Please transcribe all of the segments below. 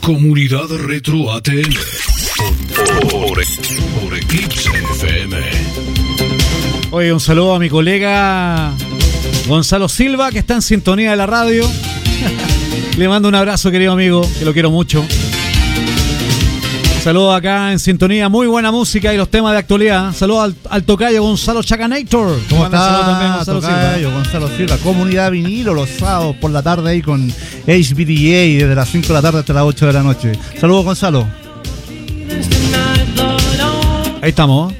Comunidad Retro ATM por Eclipse FM. Oye, un saludo a mi colega Gonzalo Silva, que está en sintonía de la radio. Le mando un abrazo, querido amigo, que lo quiero mucho. Saludos acá en sintonía, muy buena música y los temas de actualidad. Saludos al tocayo Gonzalo Chacanator. ¿Cómo está? Saludos también, Gonzalo Silva. Gonzalo Silva, Comunidad Vinilo, los sábados por la tarde ahí con HBDA desde las 5 de la tarde hasta las 8 de la noche. Saludos, Gonzalo. Ahí estamos.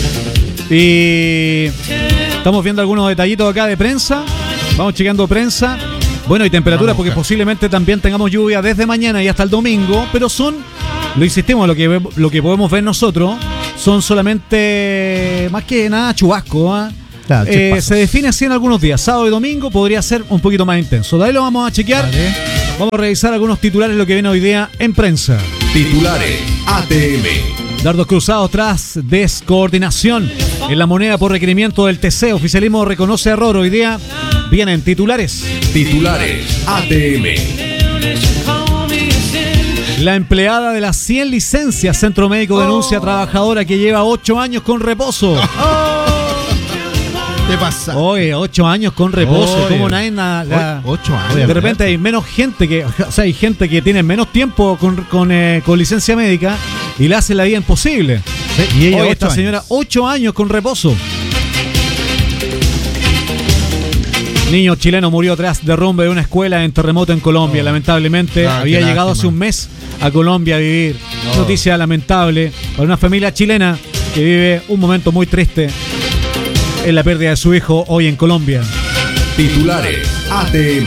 Y estamos viendo algunos detallitos acá de prensa. Vamos chequeando prensa. Bueno, y temperaturas, porque posiblemente también tengamos lluvia desde mañana y hasta el domingo, pero lo insistimos, lo que podemos ver nosotros son solamente, más que nada, chubasco, ¿eh? Claro, se define así en algunos días. Sábado y domingo podría ser un poquito más intenso. De ahí lo vamos a chequear. Vale. Vamos a revisar algunos titulares, lo que viene hoy día en prensa. Titulares ATM. Dardos cruzados tras descoordinación en la moneda por requerimiento del TC. Oficialismo reconoce error. Hoy día vienen titulares. Titulares ATM. La empleada de las 100 licencias Centro Médico denuncia a trabajadora que lleva 8 años con reposo. ¿Qué pasa? Oye, 8 años con reposo. Oye. ¿Cómo nadie 8 años. De repente hay menos gente hay gente que tiene menos tiempo con licencia médica y le hace la vida imposible. Sí, y ella, oye, esta señora, 8 años con reposo. Niño chileno murió tras derrumbe de una escuela en terremoto en Colombia. Lamentablemente había llegado hace un mes a Colombia a vivir. Noticia lamentable para una familia chilena que vive un momento muy triste en la pérdida de su hijo hoy en Colombia. Titulares ATM.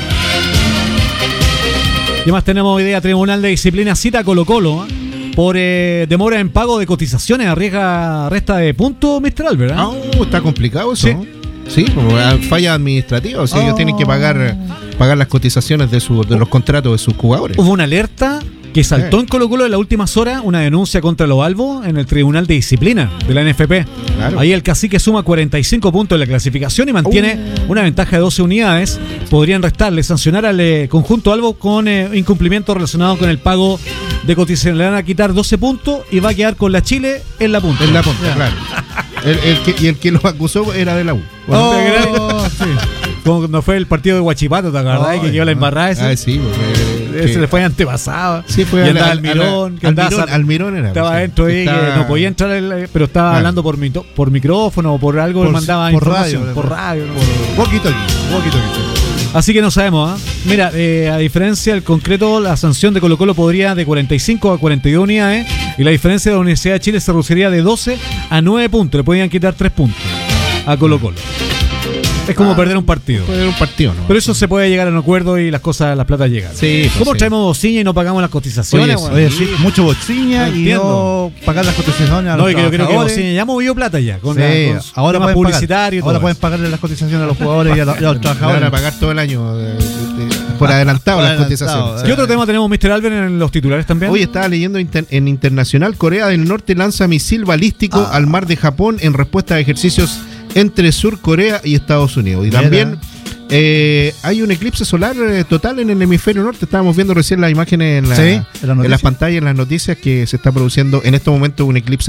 ¿Qué más tenemos hoy día? Tribunal de Disciplina cita a Colo-Colo por demora en pago de cotizaciones. Resta de puntos, Mr. Albert. Está complicado eso. Sí. Sí, falla administrativa. O sea, ellos tienen que pagar las cotizaciones de los contratos de sus jugadores. Hubo una alerta que saltó en Colo-Colo en las últimas horas, una denuncia contra los Albos en el Tribunal de Disciplina de la NFP. Claro. Ahí el cacique suma 45 puntos en la clasificación y mantiene una ventaja de 12 unidades. Podrían restarle, sancionar al conjunto Albo con incumplimiento relacionado con el pago de cotización. Le van a quitar 12 puntos y va a quedar con la Chile en la punta. En la punta, claro. El que lo acusó era de la U. Sí. Como cuando fue el partido de Huachipato, ¿te acordás? Que quedó la embarrada ese. Sí, porque ese le fue antepasado. Sí, fue y andaba Almirón. Almirón era. Estaba adentro ahí, que no podía entrar, pero estaba hablando por micrófono o por algo, mandaba por información. Radio, por radio. Poquito. Así que no sabemos, Mira, a diferencia del concreto, la sanción de Colo-Colo podría de 45 a 42 unidades y la diferencia de la Universidad de Chile se reduciría de 12 a 9 puntos. Le podían quitar 3 puntos a Colo-Colo. Es como perder un partido. ¿No? Pero eso se puede llegar a un acuerdo y las plata llegan. Sí, ¿Cómo sí. traemos bociña y no pagamos las cotizaciones? Oye, sí, mucho bociña y no pagar las cotizaciones a los yo creo que trabajadores. bociña ya movió plata ya. Con ahora temas publicitarios. Ahora pueden pagarle las cotizaciones a los jugadores y a los trabajadores. Van a pagar todo el año por adelantado las cotizaciones. ¿Qué otro tema tenemos, Mr. Albert, en los titulares también? Hoy estaba leyendo en Internacional, Corea del Norte lanza misil balístico al mar de Japón en respuesta a ejercicios entre Sur Corea y Estados Unidos. Y también hay un eclipse solar total en el hemisferio norte. Estábamos viendo recién las imágenes en las pantallas, en las noticias, que se está produciendo en este momento un eclipse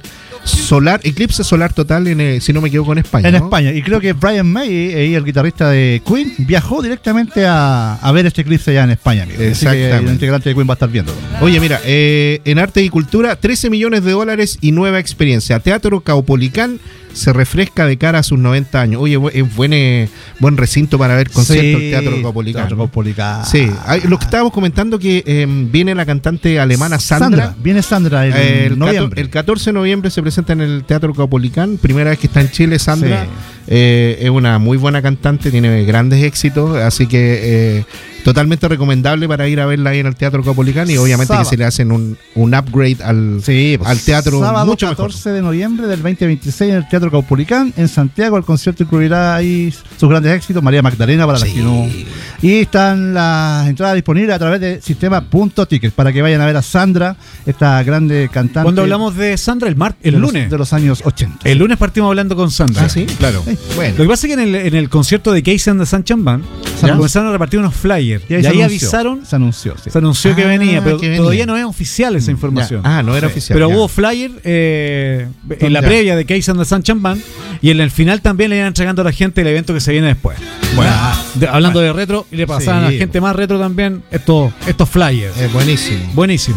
solar total si no me equivoco, en España. En España. Y creo que Brian May, el guitarrista de Queen, viajó directamente a ver este eclipse ya en España, amigo. Exactamente. Así que el integrante de Queen va a estar viendo. Oye, mira, en arte y cultura, $13 millones y nueva experiencia. Teatro Caupolicán se refresca de cara a sus 90 años. Oye, es buen recinto para ver conciertos, el Teatro Caupolicán. Sí, lo que estábamos comentando, que viene la cantante alemana Sandra. Viene Sandra en noviembre. El 14 de noviembre se presenta en el Teatro Caupolicán. Primera vez que está en Chile, Sandra. Sí. Es una muy buena cantante, tiene grandes éxitos, así que totalmente recomendable para ir a verla ahí en el Teatro Caupolicán, y obviamente que se le hacen un upgrade al teatro. Sábado mucho 14 mejor. de noviembre del 2026 en el Teatro Caupolicán en Santiago. El concierto incluirá ahí sus grandes éxitos, María Magdalena para las que no. Y están las entradas disponibles a través de sistema.ticket para que vayan a ver a Sandra, esta grande cantante. Cuando hablamos de Sandra, el lunes de los años 80. El lunes partimos hablando con Sandra. Sí, claro. Bueno. Lo que pasa es que en el concierto de Casey and the Sunshine Band comenzaron a repartir unos flyers. Y ahí avisaron. Se anunció, sí. Se anunció que venía, pero que venía. todavía no es oficial esa información. No era oficial. Pero ya. hubo flyer en la Ya. previa de Casey and the Sunshine Band y en el final también le iban entregando a la gente el evento que se viene después. Bueno, Hablando de retro, y le pasaban a la gente más retro también estos flyers. Buenísimo. Buenísimo.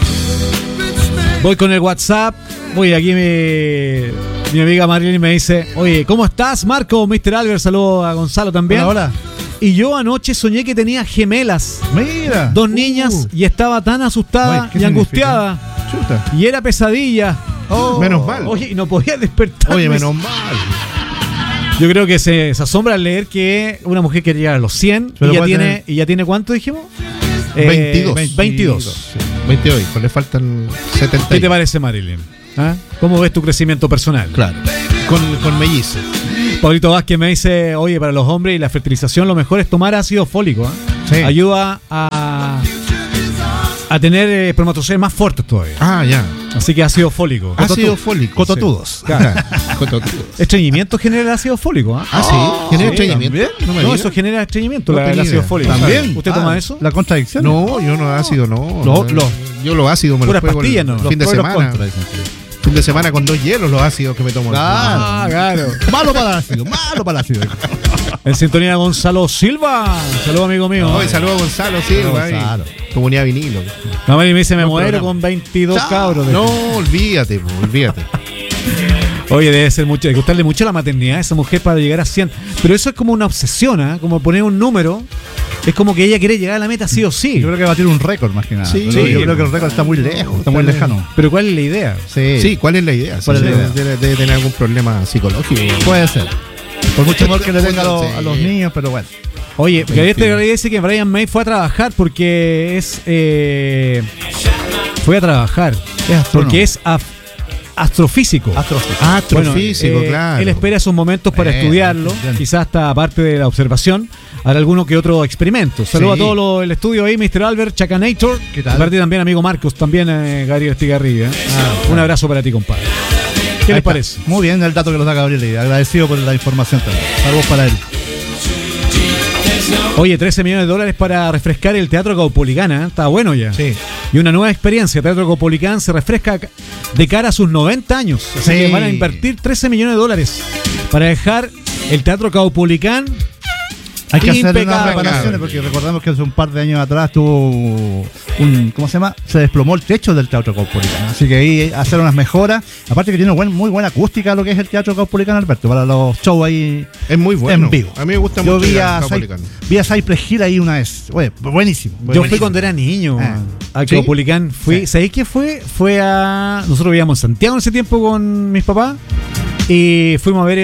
Voy con el WhatsApp. Voy aquí mi amiga Marilyn me dice: oye, ¿cómo estás, Marco? Mr. Albert, saludo a Gonzalo también. Hola. Y yo anoche soñé que tenía gemelas. Mira. 2 niñas y estaba tan asustada Oye, ¿qué y angustiada. Chuta. Y era pesadilla. Menos mal. Oye, y no podía despertar. Oye, menos mal. Yo creo que se asombra al leer que una mujer quiere llegar a los 100 Pero y ya tiene ¿cuánto dijimos? 22. 22. Sí. 28, pues le faltan 70. ¿Qué te parece, Marilyn? ¿Ah? ¿Cómo ves tu crecimiento personal? Claro. Con mellizos. Pablito Vázquez me dice: oye, para los hombres y la fertilización lo mejor es tomar ácido fólico. ¿Eh? Sí. Ayuda a tener espermatozoides más fuertes todavía. Ya. Así que ácido fólico. Ácido fólico. Cototudos. Claro. Cototudos. Estreñimiento genera el ácido fólico. ¿Ah? Sí. ¿Genera sí, estreñimiento? también. me No, digas. eso genera estreñimiento, No el tenía ácido idea. fólico. También. ¿Usted toma eso? La contradicción. No, yo no ácido, no. Lo- No. lo- Yo los ácidos me Puras los pego pastillas, ¿no? el Los fin de pros y los semana. contras, dicen, sí. Fin de semana con 2 hielos los ácidos que me tomo. Claro. Malo para el ácido, malo para el ácido. En sintonía Gonzalo Silva. Saludos, amigo mío. Hoy saludo a Gonzalo Silva. ahí. Gonzalo. Comunidad vinilo. No, me dice: me No, muero programa. con 22 cabros. No, olvídate, olvídate. Oye, debe ser mucho, debe gustarle mucho la maternidad a esa mujer para llegar a 100. Pero eso es como una obsesión, ¿eh? Como poner un número. Es como que ella quiere llegar a la meta sí o sí. Yo creo que va a batir un récord más que nada. Sí, Pero sí. yo creo que el récord está muy lejos, está muy lejano. Pero ¿cuál es la idea? Sí, ¿cuál es la idea? ¿Cuál es la idea? Debe tener algún problema psicológico. Puede ser. Por mucho amor que le tenga Sí. a los niños, pero bueno. Oye, porque En fin. este dice que Brian May fue a trabajar porque fue a trabajar. Es astrónomo. Porque es astrofísico. Astrofísico, Bueno, claro. Él espera esos momentos para estudiarlo, bien. quizás hasta aparte de la observación, hará alguno que otro experimento. Saludos Sí. a todo el estudio ahí, Mr. Albert, Chacanator. ¿Qué tal? Aparte también, amigo Marcos, también Gabriel Estigarribia. Un abrazo para ti, compadre. ¿Qué Ahí les está. parece? Muy bien el dato que nos da Gabriel y agradecido por la información también. Saludos para él. Oye, 13 millones de dólares para refrescar el Teatro Caupolicán, ¿eh? Está bueno ya. Sí. Y una nueva experiencia. Teatro Caupolicán se refresca de cara a sus 90 años. Así Sí. que van a invertir 13 millones de dólares para dejar el Teatro Caupolicán Hay que hacer unas impecable. reparaciones porque recordamos que hace un par de años atrás tuvo ¿cómo se llama? Se desplomó el techo del Teatro Caupolicán. Así que ahí hacer unas mejoras. Aparte que tiene muy buena acústica lo que es el Teatro Caupolicán, Alberto, para los shows ahí Es muy bueno. en vivo. A mí me gusta Yo mucho vi el a Caupolicán. Cypress Hill ahí una vez. Oye, buenísimo. Yo buenísimo. fui cuando era niño a ¿Sí? Caupolicán. Sí. ¿Sabéis qué fue? Fue a. Nosotros vivíamos en Santiago en ese tiempo con mis papás. Y fuimos a ver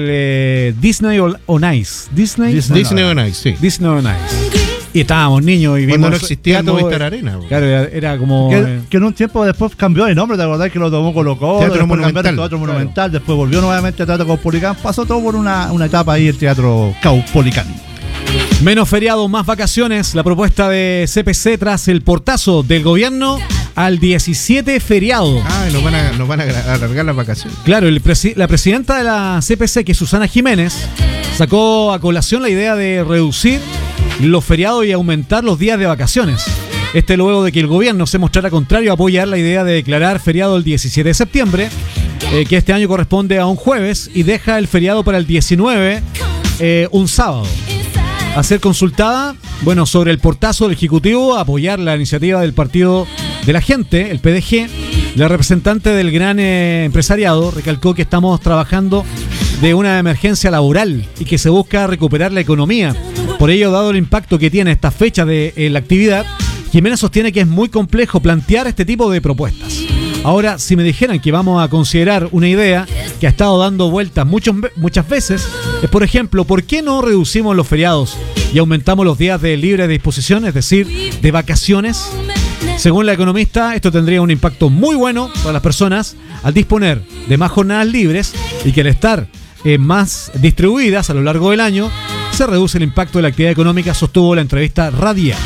el Disney on Ice. Disney Disney on Ice, sí. Disney on Ice. Y estábamos niños y vimos. Cuando no existía el teatro, Movistar Arena. Claro, era como. Que en un tiempo después cambió de nombre, ¿te acordás que lo tomó Colo Colo? Teatro Después Monumental. cambiaron Teatro Monumental, después volvió nuevamente a Teatro Caupolicán, pasó todo por una etapa ahí el Teatro Caupolicán. Menos feriados, más vacaciones. La propuesta de CPC tras el portazo del gobierno al 17 feriado. Nos van a alargar las vacaciones. Claro, la presidenta de la CPC, que es Susana Jiménez, sacó a colación la idea de reducir los feriados y aumentar los días de vacaciones. Luego de que el gobierno se mostrara contrario a apoyar la idea de declarar feriado el 17 de septiembre, que este año corresponde a un jueves, y deja el feriado para el 19, un sábado. A ser consultada, sobre el portazo del Ejecutivo, a apoyar la iniciativa del Partido de la Gente, el PDG, la representante del gran empresariado recalcó que estamos trabajando de una emergencia laboral y que se busca recuperar la economía. Por ello, dado el impacto que tiene esta fecha de la actividad, Jiménez sostiene que es muy complejo plantear este tipo de propuestas. Ahora, si me dijeran que vamos a considerar una idea que ha estado dando vueltas muchas veces, es, por ejemplo, ¿por qué no reducimos los feriados y aumentamos los días de libre disposición, es decir, de vacaciones? Según la economista, esto tendría un impacto muy bueno para las personas al disponer de más jornadas libres y que al estar más distribuidas a lo largo del año, se reduce el impacto de la actividad económica, sostuvo la entrevista radial.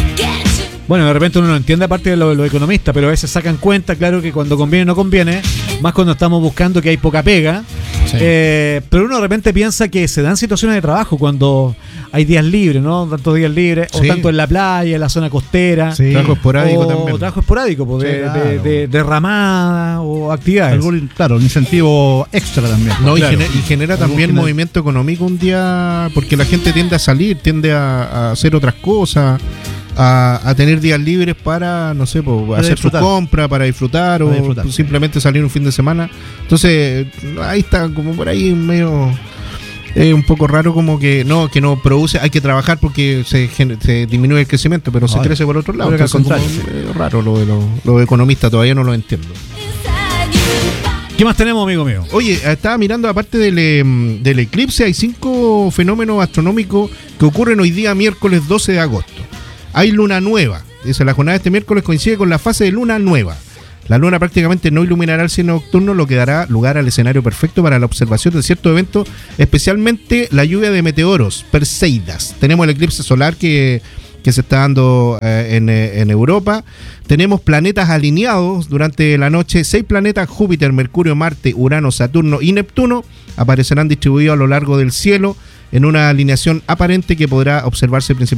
Bueno, de repente uno no entiende aparte de los economistas, pero a veces sacan cuenta, claro, que cuando conviene no conviene, más cuando estamos buscando que hay poca pega, Sí. Pero uno de repente piensa que se dan situaciones de trabajo cuando hay días libres, ¿no? Tantos días libres, o Sí. tanto en la playa, en la zona costera. Sí. Trabajo esporádico o también. trabajo esporádico, pues, Sí, claro. de ramada o actividades. Claro, un incentivo extra también. No, Claro. y genera Algún también final- movimiento económico un día, porque la gente tiende a salir, tiende a hacer otras cosas, a tener días libres para, no sé, hacer su disfrutar. compra, para disfrutar, Para o disfrutar, sí. simplemente salir un fin de semana. Entonces, ahí está, como por ahí medio... un poco raro como que no produce, hay que trabajar porque se disminuye el crecimiento, pero se Ay, crece por otro lado. creo que al Entonces, como, raro lo de los economistas, todavía no lo entiendo. ¿Qué más tenemos, amigo mío? Oye, estaba mirando, aparte del eclipse, hay 5 fenómenos astronómicos que ocurren hoy día, miércoles 12 de agosto. Hay luna nueva. Dice, la jornada de este miércoles coincide con la fase de luna nueva. La luna prácticamente no iluminará el cielo nocturno, lo que dará lugar al escenario perfecto para la observación de ciertos eventos, especialmente la lluvia de meteoros, Perseidas. Tenemos el eclipse solar que se está dando en Europa. Tenemos planetas alineados durante la noche. 6 planetas, Júpiter, Mercurio, Marte, Urano, Saturno y Neptuno, aparecerán distribuidos a lo largo del cielo en una alineación aparente que podrá observarse principalmente